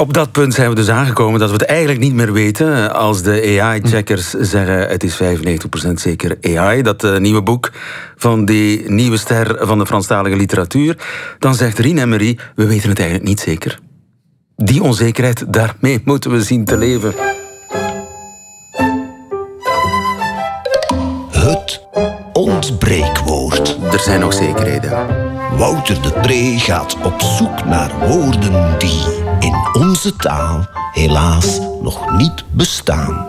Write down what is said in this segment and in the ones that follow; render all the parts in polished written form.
Op dat punt zijn we dus aangekomen dat we het eigenlijk niet meer weten. Als de AI-checkers zeggen het is 95% zeker AI, dat nieuwe boek van die nieuwe ster van de Franstalige literatuur, dan zegt Rien en Marie, we weten het eigenlijk niet zeker. Die onzekerheid, daarmee moeten we zien te leven. Het ontbreekwoord. Er zijn nog zekerheden. Wouter de Pre gaat op zoek naar woorden die in onze taal helaas nog niet bestaan.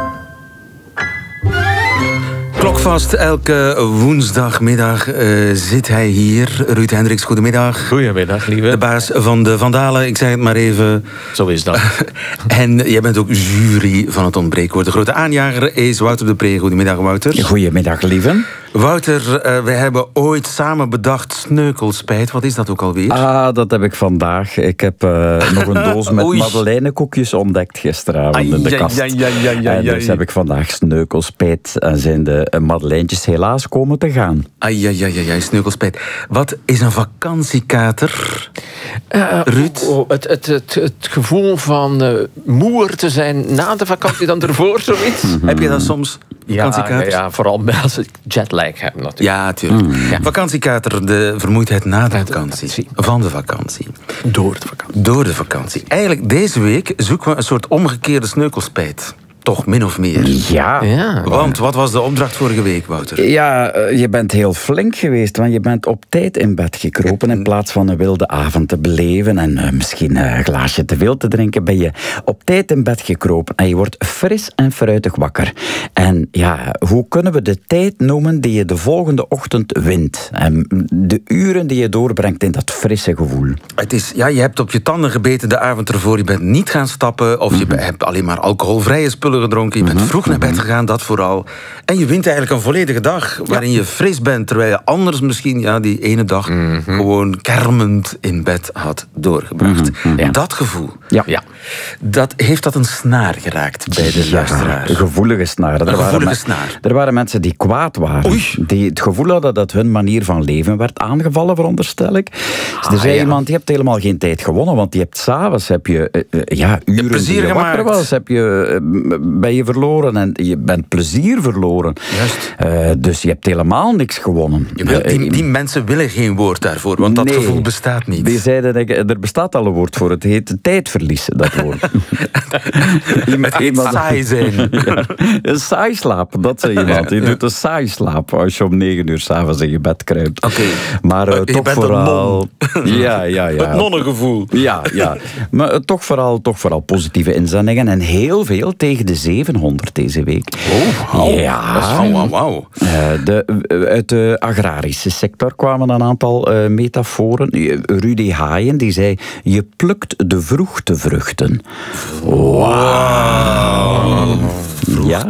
Klokvast, elke woensdagmiddag zit hij hier. Ruud Hendricks, goedemiddag. Goedemiddag, lieve. De baas van de Vandalen, ik zeg het maar even. Zo is dat. En jij bent ook jury van het ontbreekwoord. De grote aanjager is Wouter de Pre. Goedemiddag, Wouter. Goedemiddag, lieve. Wouter, we hebben ooit samen bedacht sneukelspijt. Wat is dat ook alweer? Dat heb ik vandaag. Ik heb nog een doos met madelijnekoekjes ontdekt gisteravond in de kast. En dus heb ik vandaag sneukelspijt en zijn de madelijntjes helaas komen te gaan. Sneukelspijt. Wat is een vakantiekater? Ruud? Het gevoel van moer te zijn na de vakantie dan ervoor, zoiets. Heb je dat soms? Ja, vooral als ik jetlag heb natuurlijk. Ja, tuurlijk. Vakantiekater, de vermoeidheid na de vakantie. Van de vakantie. Door de vakantie. Eigenlijk deze week zoeken we een soort omgekeerde sneukelspijt. Toch, min of meer. Ja. Want wat was de opdracht vorige week, Wouter? Ja, je bent heel flink geweest, want je bent op tijd in bed gekropen. In plaats van een wilde avond te beleven en misschien een glaasje te veel te drinken, ben je op tijd in bed gekropen en je wordt fris en fruitig wakker. En ja, hoe kunnen we de tijd noemen die je de volgende ochtend wint? En de uren die je doorbrengt in dat frisse gevoel. Het is, je hebt op je tanden gebeten de avond ervoor, je bent niet gaan stappen, of je hebt alleen maar alcoholvrije spullen gedronken, je bent vroeg naar bed gegaan, dat vooral. En je wint eigenlijk een volledige dag waarin je fris bent, terwijl je anders misschien die ene dag gewoon kermend in bed had doorgebracht. Dat gevoel, dat heeft dat een snaar geraakt bij de luisteraar. Een gevoelige snaar. Er waren mensen die kwaad waren. Die het gevoel hadden dat hun manier van leven werd aangevallen, veronderstel ik. Dus er zei iemand, je hebt helemaal geen tijd gewonnen, want je hebt 's avonds uren plezier die je wakker was, ben je verloren en je bent plezier verloren. Juist. Dus je hebt helemaal niks gewonnen. Die mensen willen geen woord daarvoor, want dat gevoel bestaat niet. Die zeiden, er bestaat al een woord voor, het heet tijdverlies, dat woord. Het heet saai zijn. Een saaislaap, dat zei iemand. Je doet een saaislaap als je om 9 uur 's avonds in je bed kruipt. Oké. Maar toch vooral... Ja. Het nonnengevoel. Ja. Maar toch vooral positieve inzendingen en heel veel tegen de 700 deze week. Wauw. Uit de agrarische sector kwamen een aantal metaforen. Rudy Haaien die zei, je plukt de vroegtevruchten. Wauw. Ja.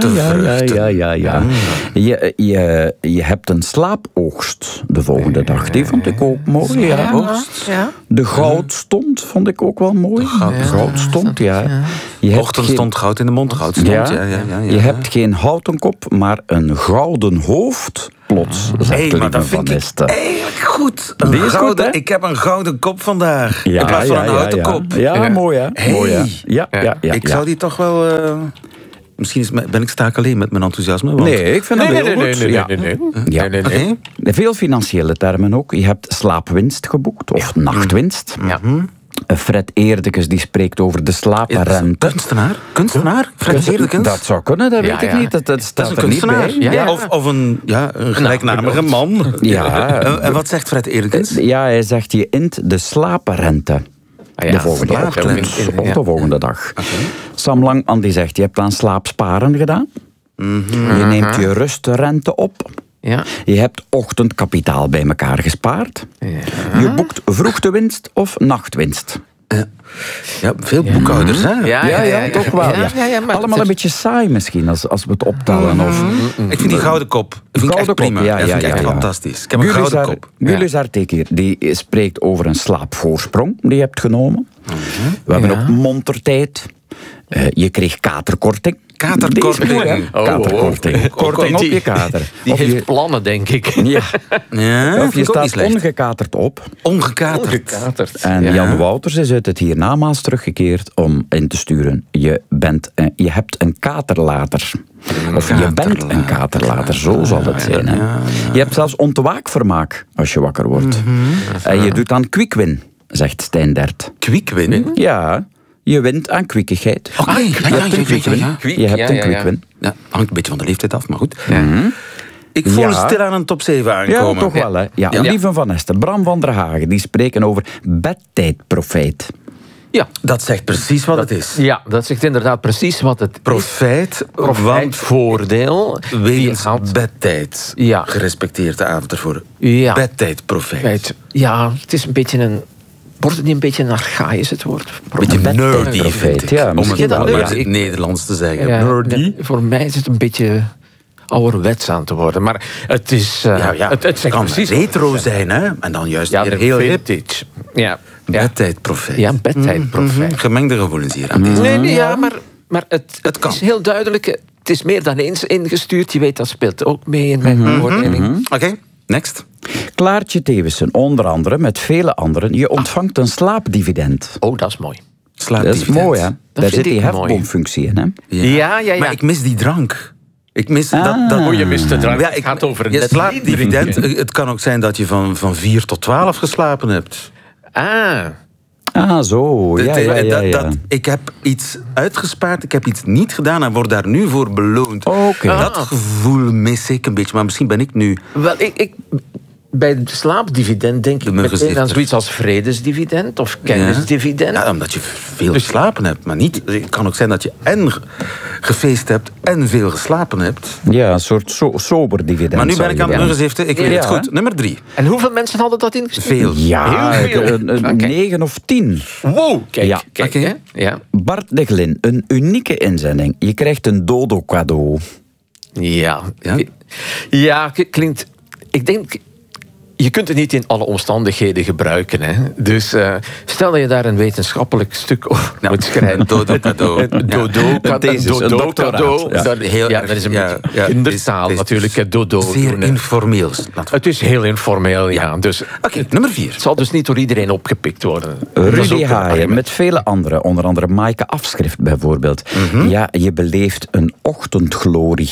Je hebt een slaapoogst de volgende dag. Die vond ik ook mooi. Ja. De goudstond vond ik ook wel mooi. De goudstond, Ochtend stond goud in de mond. Goudstond, Je hebt geen houten kop, maar een gouden hoofd. Plots, maar dat vind ik eigenlijk goed. Ik heb een gouden kop vandaag. In plaats van een houten kop. Ja, mooi hè. Ik zou die toch wel... Misschien ben ik sta alleen met mijn enthousiasme. Want... Nee, ik vind dat heel goed. Nee. Veel financiële termen ook. Je hebt slaapwinst geboekt, of nachtwinst. Fred Eerdekes die spreekt over de slapenrente. Kunstenaar? Fred Eerdekes? Dat zou kunnen, dat weet ik niet. Dat staat er niet bij. Of een gelijknamige man. Ja. En wat zegt Fred Eerdekes? Ja, hij zegt je int de slapenrente. De volgende dag. Okay. Sam Langman die zegt, je hebt aan slaapsparen gedaan. Je neemt je rustrente op. Ja. Je hebt ochtendkapitaal bij elkaar gespaard. Je boekt vroegtewinst of nachtwinst. Veel boekhouders, hè? Ja, toch wel. Maar allemaal een beetje saai misschien, als we het optellen. Ik vind die gouden kop echt prima. Dat vind ik echt fantastisch. Ik heb een gouden kop. Julius Artekier, die spreekt over een slaapvoorsprong die je hebt genomen. We hebben ook montertijd. Je kreeg katerkorting. Katerkorting. Katerkorting. Korting op je kater. Die Of heeft je- plannen, denk ik. Ja. Ja, Of vind je ik ook niet staat slecht. ongekaterd op. Ongekaterd. En Ja. Jan Wouters is uit het hiernamaals teruggekeerd om in te sturen. Je hebt een katerlater. Of je bent een katerlater, zo zal het zijn. Hè. Je hebt zelfs ontwaakvermaak als je wakker wordt. En je doet aan kwiekwin, zegt Stijn Dert. Kwiekwin? Ja, je wint aan kwiekigheid. Oké, Je hebt een kwiekwin. Je hebt een kwiekwin. Ja, hangt een beetje van de leeftijd af, maar goed. Ik voel Ja. stil aan een top 7 Ja, aankomen. toch wel, hè. Ja, Lieve van Esten, Bram van der Hagen, die spreken over bedtijdprofeet. Ja. Dat zegt precies wat het is. Ja, dat zegt inderdaad precies wat het Profijt, Profijt, want voordeel. wegens Die haalt- bedtijd. Ja. Gerespecteerd de avond ervoor. Ja. Bedtijd, profijt. Ja, het is een beetje een... Wordt het niet een beetje een archaïs, het woord? Beetje nerdy, profijt, vind ik. ja, Om misschien het wel, maar ja. in het Nederlands te zeggen. Ja, Nerdy. nee, voor mij is het een beetje ouderwets aan te worden. Maar het is... het zegt kan precies... retro zijn, hè? En dan juist Ja, weer heel hip. vintage. Ja. Bedtijd, profijt. Ja, bedtijdprofijt. Gemengde gevoelens hier aan deze. Nee, ja, maar het kan. is heel duidelijk. Het is meer dan eens ingestuurd. Je weet, dat speelt ook mee in mijn beoordeling. Oké, next. Klaartje Tewissen, onder andere, met vele anderen, je ontvangt een slaapdividend. Oh, dat is mooi. Dat is Slaapdividend. mooi, hè? Daar vind zit die ik mooi. hefboomfunctie in, hè? Ja. Maar ik mis die drank. Ik mis Ah. dat... Oh, je mist de drank. Ja, Het gaat over je net slaapdividend. Het kan ook zijn dat je van 4 tot 12 geslapen hebt. Ah, Ah, zo. Ja, ja. Ik heb iets uitgespaard, ik heb iets niet gedaan en word daar nu voor beloond. Oké. Dat gevoel mis ik een beetje, maar misschien ben ik nu... wel, ik bij het slaapdividend denk ik meteen aan muggenzifter. zoiets als vredesdividend of kennisdividend. Ja, omdat je veel geslapen hebt, maar niet... Het kan ook zijn dat je en gefeest hebt en veel geslapen hebt. Ja, een soort sober dividend. Maar nu ben zou ik je aan het willen. muggenziften, ik weet Ja. het goed. Nummer 3. En hoeveel mensen hadden dat ingestuurd? Veel. Ja, Heel veel. een Oké. 9 of 10. Wow, kijk. Ja. Kijk, Oké. hè? Ja. Bart de Glin, een unieke inzending. Je krijgt een dodo cadeau. Ja. Ja? Ja, klinkt... Ik denk... Je kunt het niet in alle omstandigheden gebruiken. Hè? Dus stel dat je daar een wetenschappelijk stuk over moet schrijven. Een dodo-cadeau. Een thesis, een doctoraat. Ja. Heel Ja, erg, dat is een ja, beetje ja, kindertaal het is natuurlijk. Het dodo Zeer doen, hè. informeel. Het is heel informeel, ja. Dus Oké, nummer 4. het zal dus niet door iedereen opgepikt worden. Dat is ook Rudy een Haaien, argument. met vele anderen. Onder andere Maaike Afschrift bijvoorbeeld. Ja, je beleeft een ochtendglorie.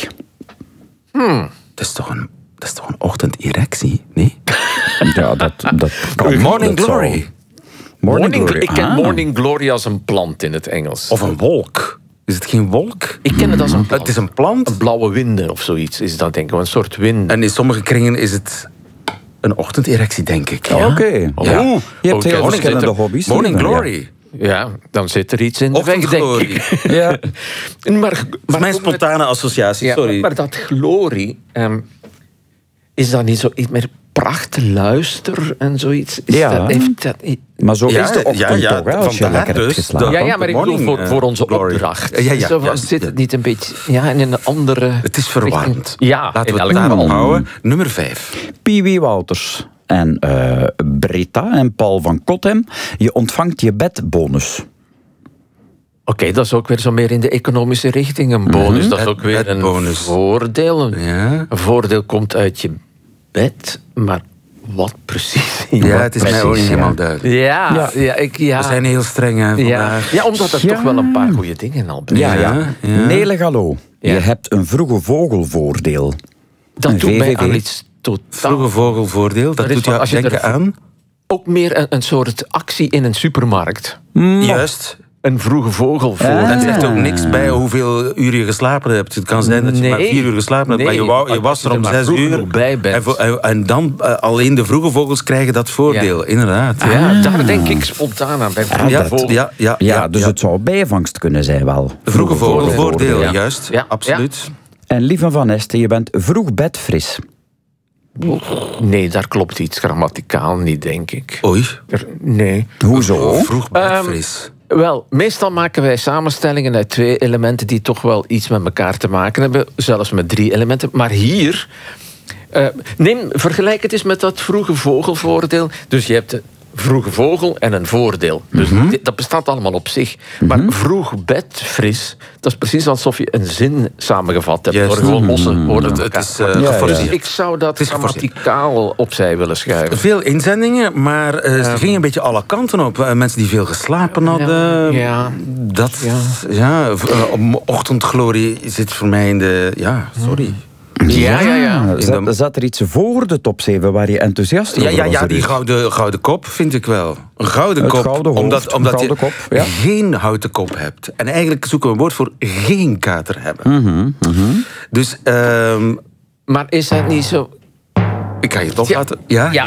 Dat is toch een ochtenderectie, nee? Ja, dat kan. Morning dat zou- glory. Morning glory. Ik ken Ah. morning glory als een plant in het Engels. Of een wolk. Is het geen wolk? Ik ken het als een plant. Het is een plant. Een blauwe winden of zoiets is dat, denk ik. Een soort wind. En in sommige kringen is het een ochtenderectie, denk ik. Oké. Oh, Ja. oeh. Je hebt Oké. heel Morning verschillende zit er- hobby's. Morning Ja. glory. Ja, dan zit er iets in de weg, denk Ochtendglorie. ik. Ja. Maar, Dat is mijn spontane associatie, ja, sorry. maar dat glorie, is dat niet zoiets meer prachtluister en zoiets? Is Ja. heeft dat, Maar zo Ja, is de ochtend ja, toch, hè, als je vandaar lekker hebt dus geslapen. ja, maar ik bedoel morning, voor onze glory. opdracht. Ja, Zo van, juist, zit ja. het niet een beetje in een andere... Het is verwarrend. Ja, Laten in we elk het daarop geval. houden. Nummer 5. Pee-wee Wouters en Britta en Paul van Kothem. Je ontvangt je bedbonus. Oké, dat is ook weer zo meer in de economische richting. Een bonus, dat is ook weer een bedbonus. voordeel. Ja. Een voordeel komt uit je bed, maar wat precies? Ja, het is mij precies, ook niet ja. helemaal duidelijk. Ja. We zijn heel streng hè, ja. vandaag. Ja, omdat er Ja. toch wel een paar goede dingen al bij Ja, ja. ja. Nele Gallo. Ja. Je hebt een vroege vogelvoordeel. Dat Een doet mij VVV. aan iets totaal... Vroege vogelvoordeel, dat is doet van, jou als je denken er- aan. Ook meer een soort actie in een supermarkt. Juist. Een vroege vogel voor. En het zegt ook niks bij hoeveel uur je geslapen hebt. Het kan zijn dat je Nee. maar 4 uur geslapen hebt, maar Nee. je was er Als je om er maar 6 vroeg uur. genoeg bij bent. En dan alleen de vroege vogels krijgen dat voordeel, inderdaad. Ja, daar denk ik spontaan aan bij vroege Ja, vogel. Ja, dus het zou bijvangst kunnen zijn wel. Vroege vogelvoordeel, Ja. juist. Ja. Absoluut. En Lieve van Esten, je bent vroeg bedfris. Nee, daar klopt iets grammaticaal niet, denk ik. Oei. Nee. Hoezo? Vroeg bedfris. Wel, meestal maken wij samenstellingen uit 2 elementen die toch wel iets met elkaar te maken hebben. Zelfs met 3 elementen. Maar hier... vergelijk het eens met dat vroege vogelvoordeel. Dus je hebt vroege vogel en een voordeel. Dus dat bestaat allemaal op zich. Maar vroeg bed, fris, dat is precies alsof je een zin samengevat hebt. Door gewoon losse woorden. Het is Dus geforceerd. ik zou dat grammaticaal opzij willen schuiven. Veel inzendingen, maar ze gingen een beetje alle kanten op. Mensen die veel geslapen hadden. Ja. Ochtendglorie zit voor mij in de... Ja, sorry. Ja. Zat er iets voor de top 7 waar je enthousiast over was? Ja, die gouden kop vind ik wel. Een gouden Het kop, gouden hoofd, omdat gouden je kop, ja. geen houten kop hebt. En eigenlijk zoeken we een woord voor geen kater hebben. Dus, Maar is het niet zo... ik kan je toch Ja. laten...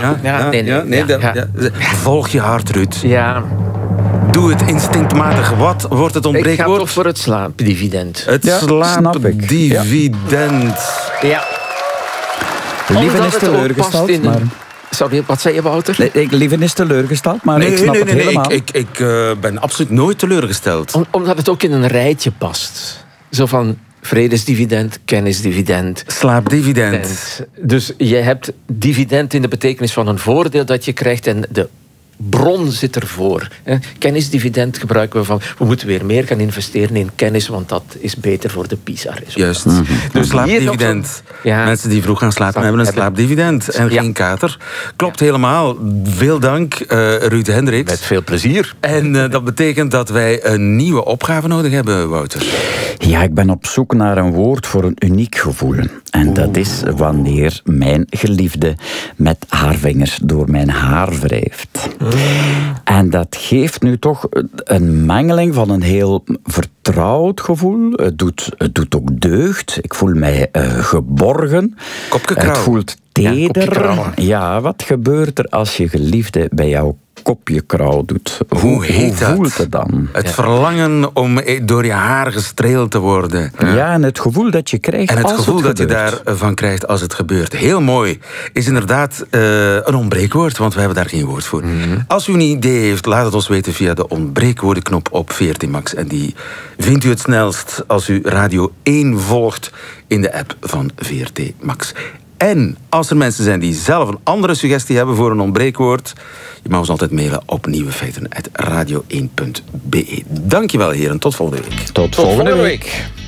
Nee. Volg je hart, Ruud. Ja, Doe het instinctmatig. Wat wordt het ik ga ontbreekwoord? toch voor het slaapdividend. Het Ja, snap ik. slaapdividend. Ja. Lieven Omdat is het ook teleurgesteld, past in maar... Sorry, wat zei je, Wouter? Lieven is teleurgesteld, maar ik snap het helemaal. Ik ben absoluut nooit teleurgesteld. Omdat het ook in een rijtje past. Zo van vredesdividend, kennisdividend. Slaapdividend. Dus je hebt dividend in de betekenis van een voordeel dat je krijgt en de bron zit ervoor. Kennisdividend gebruiken we van... We moeten weer meer gaan investeren in kennis, want dat is beter voor de PISA-resultaten. Juist. Dus slaapdividend. Ja. Mensen die vroeg gaan slapen hebben een slaapdividend. En geen kater. Klopt helemaal. Veel dank, Ruud Hendricks. Met veel plezier. En dat betekent dat wij een nieuwe opgave nodig hebben, Wouter. Ja, ik ben op zoek naar een woord voor een uniek gevoel. En dat is wanneer mijn geliefde met haar vingers door mijn haar wrijft. En dat geeft nu toch een mengeling van een heel vertrouwd gevoel. Het doet ook deugd. Ik voel mij geborgen. Kopje Het krauw. voelt Ja, kopje teder. krauw. Ja, wat gebeurt er als je geliefde bij jouw kopje krauw doet? Hoe heet dat? voelt het dan? Het verlangen om door je haar gestreeld te worden. Ja, en het gevoel dat je krijgt En het als gevoel het dat je gebeurt. daarvan krijgt als het gebeurt. Heel mooi. Is inderdaad een ontbreekwoord, want we hebben daar geen woord voor. Als u een idee heeft, laat het ons weten via de ontbreekwoordenknop op VRT Max. En die vindt u het snelst als u Radio 1 volgt in de app van VRT Max. En als er mensen zijn die zelf een andere suggestie hebben voor een ontbreekwoord, je mag ons altijd mailen op nieuwefeiten@radio1.be. Dankjewel heren, tot volgende week. Tot volgende week.